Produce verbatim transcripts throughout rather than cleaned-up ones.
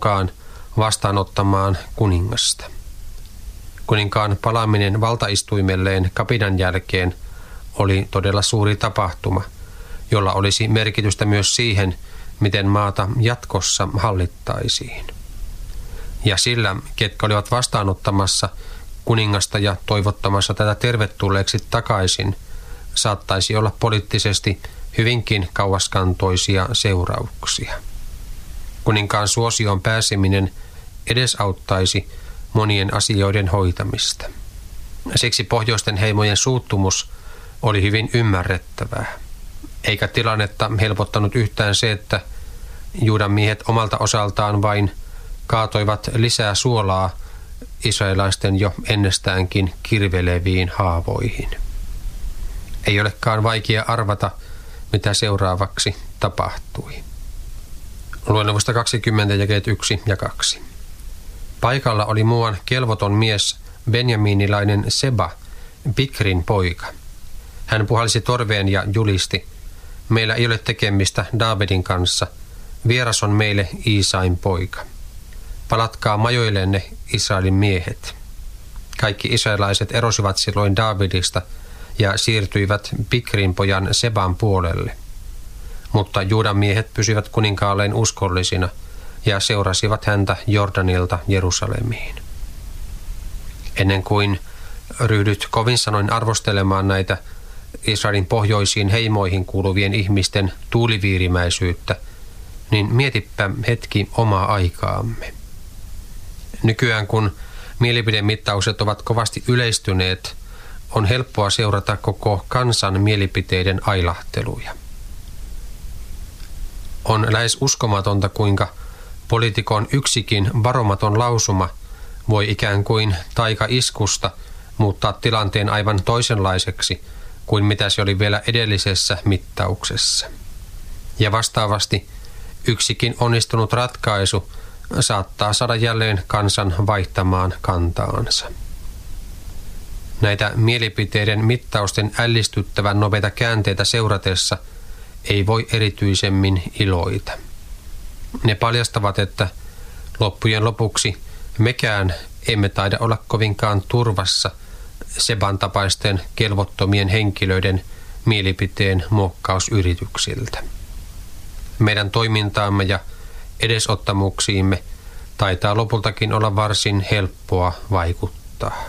halukkaan vastaanottamaan kuningasta. Kuninkaan palaaminen valtaistuimelleen kapinan jälkeen oli todella suuri tapahtuma, jolla olisi merkitystä myös siihen, miten maata jatkossa hallittaisiin. Ja sillä, ketkä olivat vastaanottamassa kuningasta ja toivottamassa tätä tervetulleeksi takaisin, saattaisi olla poliittisesti hyvinkin kauaskantoisia seurauksia. Kuninkaan suosioon pääseminen edesauttaisi monien asioiden hoitamista. Siksi pohjoisten heimojen suuttumus oli hyvin ymmärrettävää, eikä tilannetta helpottanut yhtään se, että Juudan miehet omalta osaltaan vain kaatoivat lisää suolaa israelaisten jo ennestäänkin kirveleviin haavoihin. Ei olekaan vaikea arvata, mitä seuraavaksi tapahtui. Luennosta kaksikymmentä jakeet yksi ja kaksi. Paikalla oli muuan kelvoton mies, benjaminilainen Seba, Bikrin poika. Hän puhalsi torveen ja julisti: meillä ei ole tekemistä Daavidin kanssa, vieras on meille Iisain poika. Palatkaa majoillenne, Israelin miehet. Kaikki israelaiset erosivat silloin Daavidista ja siirtyivät Bikrin pojan Seban puolelle. Mutta Juudan miehet pysyivät kuninkaalleen uskollisina ja seurasivat häntä Jordanilta Jerusalemiin. Ennen kuin ryhdyt kovin sanoin arvostelemaan näitä Israelin pohjoisiin heimoihin kuuluvien ihmisten tuuliviirimäisyyttä, niin mietipä hetki omaa aikaamme. Nykyään kun mielipidemittaukset ovat kovasti yleistyneet, on helppoa seurata koko kansan mielipiteiden ailahteluja. On lähes uskomatonta, kuinka poliitikon yksikin varomaton lausuma voi ikään kuin taikaiskusta muuttaa tilanteen aivan toisenlaiseksi kuin mitä se oli vielä edellisessä mittauksessa. Ja vastaavasti yksikin onnistunut ratkaisu saattaa saada jälleen kansan vaihtamaan kantaansa. Näitä mielipiteiden mittausten ällistyttävän nopeita käänteitä seuratessa ei voi erityisemmin iloita. Ne paljastavat, että loppujen lopuksi mekään emme taida olla kovinkaan turvassa Seban tapaisten kelvottomien henkilöiden mielipiteen muokkausyrityksiltä. Meidän toimintaamme ja edesottamuksiimme taitaa lopultakin olla varsin helppoa vaikuttaa.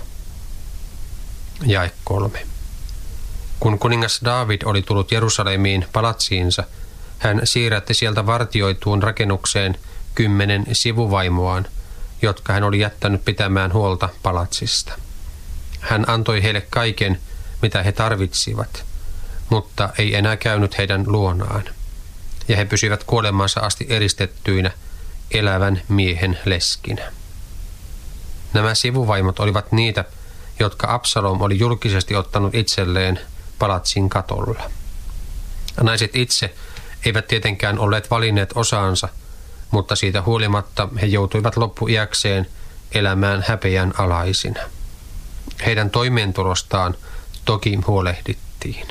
Jae kolme. Kun kuningas Daavid oli tullut Jerusalemiin palatsiinsa, hän siirrätti sieltä vartioituun rakennukseen kymmenen sivuvaimoaan, jotka hän oli jättänyt pitämään huolta palatsista. Hän antoi heille kaiken, mitä he tarvitsivat, mutta ei enää käynyt heidän luonaan, ja he pysyivät kuolemansa asti eristettyinä elävän miehen leskinä. Nämä sivuvaimot olivat niitä, jotka Absalom oli julkisesti ottanut itselleen palatsin katolla. Naiset itse eivät tietenkään olleet valinneet osaansa, mutta siitä huolimatta he joutuivat loppuiäkseen elämään häpeän alaisina. Heidän toimeentulostaan toki huolehdittiin.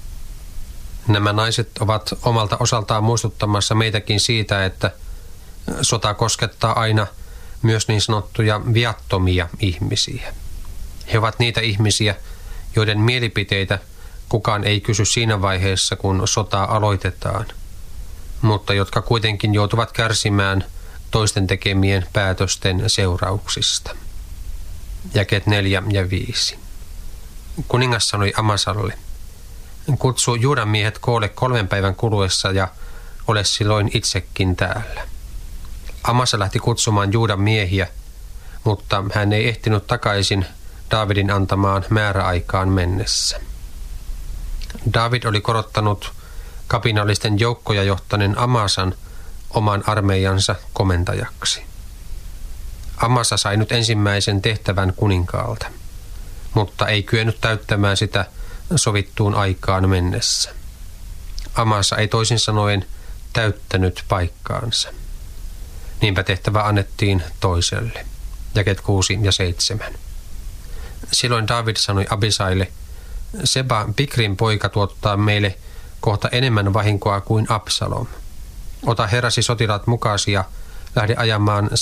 Nämä naiset ovat omalta osaltaan muistuttamassa meitäkin siitä, että sota koskettaa aina myös niin sanottuja viattomia ihmisiä. He ovat niitä ihmisiä, joiden mielipiteitä kukaan ei kysy siinä vaiheessa, kun sotaa aloitetaan, mutta jotka kuitenkin joutuvat kärsimään toisten tekemien päätösten seurauksista. Jakeet neljä ja viisi. Kuningas sanoi Amasalle: kutsu Juudan miehet koolle kolmen päivän kuluessa ja ole silloin itsekin täällä. Amasa lähti kutsumaan Juudan miehiä, mutta hän ei ehtinyt takaisin Daavidin antamaan määräaikaan mennessä. Daavid oli korottanut kapinallisten joukkoja johtaneen Amasan oman armeijansa komentajaksi. Amasa sai nyt ensimmäisen tehtävän kuninkaalta, mutta ei kyennyt täyttämään sitä sovittuun aikaan mennessä. Amasa ei toisin sanoen täyttänyt paikkaansa. Niinpä tehtävä annettiin toiselle. Jakeet kuusi ja seitsemän. Silloin Daavid sanoi Abisaille: Seba, Bikrin poika, tuottaa meille kohta enemmän vahinkoa kuin Absalom. Ota herrasi sotilaat mukaasi ja lähde ajamaan